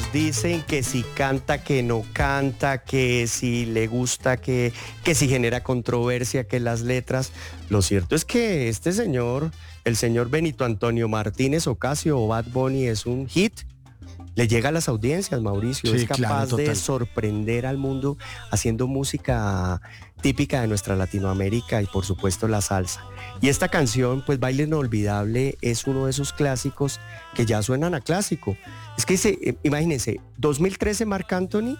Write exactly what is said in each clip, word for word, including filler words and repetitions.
nos dicen que si canta, que no canta, que si le gusta, que, que si genera controversia, que las letras. Lo cierto es que este señor, el señor Benito Antonio Martínez Ocasio o Bad Bunny, es un hit. Le llega a las audiencias, Mauricio, Sí, es capaz claro, de total. sorprender al mundo haciendo música típica de nuestra Latinoamérica y por supuesto la salsa. Y esta canción, pues Baile Inolvidable, es uno de esos clásicos que ya suenan a clásico. Es que se, eh, imagínense, dos mil trece Marc Anthony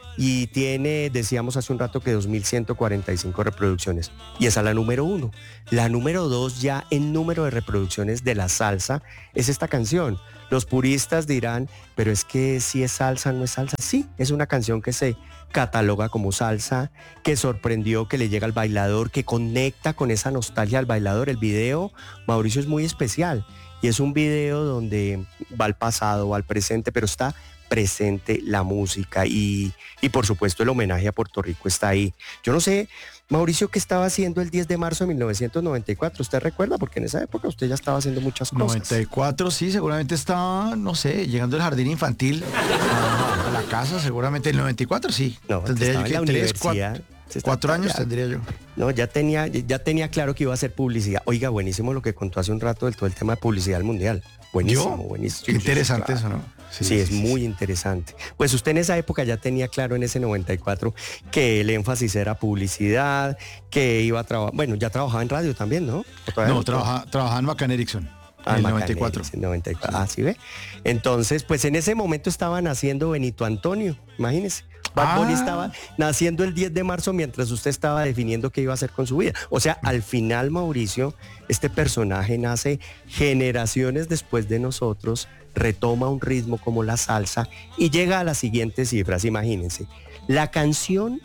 y tiene, decíamos hace un rato que dos mil ciento cuarenta y cinco reproducciones. Y esa es la número uno. La número dos ya en número de reproducciones de la salsa es esta canción. Los puristas dirán, pero es que si es salsa, no es salsa. Sí, es una canción que se cataloga como salsa, que sorprendió, que le llega al bailador, que conecta con esa nostalgia al bailador. El video, Mauricio, es muy especial y es un video donde va al pasado, va al presente, pero está presente la música y, y por supuesto el homenaje a Puerto Rico está ahí. Yo no sé, Mauricio, ¿qué estaba haciendo el diez de marzo de mil novecientos noventa y cuatro? ¿Usted recuerda? Porque en esa época usted ya estaba haciendo muchas cosas. noventa y cuatro, sí, seguramente estaba, no sé, llegando al jardín infantil a, a la casa, seguramente el noventa y cuatro, sí. No, tendría estaba yo en la que tres, universidad. cuatro, Se está- cuatro años ya- tendría yo. No, ya tenía, ya tenía claro que iba a hacer publicidad. Oiga, buenísimo lo que contó hace un rato del todo el tema de publicidad al mundial. Buenísimo, ¿Yo? buenísimo. Qué interesante Claro. eso, ¿no? Sí, es muy interesante. Pues usted en esa época ya tenía claro en ese noventa y cuatro que el énfasis era publicidad, que iba a trabajar, bueno, ya trabajaba en radio también, ¿no? ¿O todavía No, trabaja, trabajaba en Macan Erickson, Ah, en el Macan noventa y cuatro. Erickson, noventa y cuatro. Ah, sí ve. Entonces, pues en ese momento estaba naciendo Benito Antonio, imagínese. Bad Bunny Ah. estaba naciendo el diez de marzo mientras usted estaba definiendo qué iba a hacer con su vida. O sea, al final, Mauricio, este personaje nace generaciones después de nosotros, retoma un ritmo como la salsa y llega a las siguientes cifras, imagínense. La canción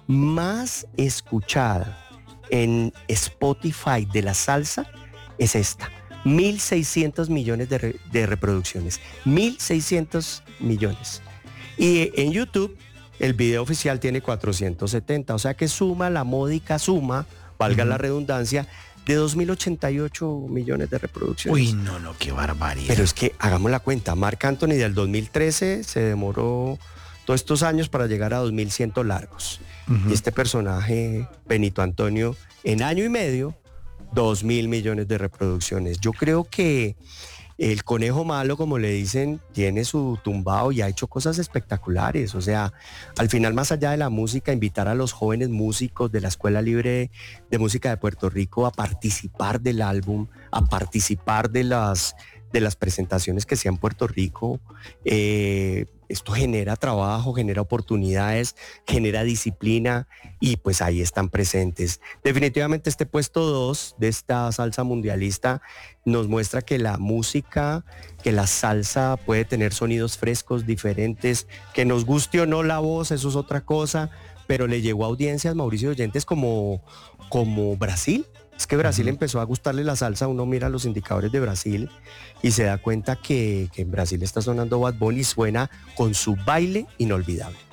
más escuchada en Spotify de la salsa es esta. mil seiscientos millones de, re- de reproducciones. mil seiscientos millones. Y en YouTube, el video oficial tiene cuatrocientos setenta, o sea que suma la módica suma, valga Ujú. la redundancia, de dos mil ochenta y ocho millones de reproducciones. Uy, no, no, qué barbaridad. Pero es que hagamos la cuenta, Marc Anthony del dos mil trece se demoró todos estos años para llegar a dos mil cien largos. Ujú. Y este personaje, Benito Antonio, en año y medio, dos mil millones de reproducciones. Yo creo que el conejo malo, como le dicen, tiene su tumbao y ha hecho cosas espectaculares. O sea, al final, más allá de la música, invitar a los jóvenes músicos de la Escuela Libre de Música de Puerto Rico a participar del álbum, a participar de las, de las presentaciones que sea en Puerto Rico. Eh, esto genera trabajo, genera oportunidades, genera disciplina y pues ahí están presentes. Definitivamente este puesto dos de esta salsa mundialista nos muestra que la música, que la salsa puede tener sonidos frescos, diferentes, que nos guste o no la voz, eso es otra cosa, pero le llegó a audiencias, Mauricio, oyentes como, como Brasil. Es que Brasil Ujú. empezó a gustarle la salsa, uno mira los indicadores de Brasil y se da cuenta que, que en Brasil está sonando Bad Bunny y suena con su baile inolvidable.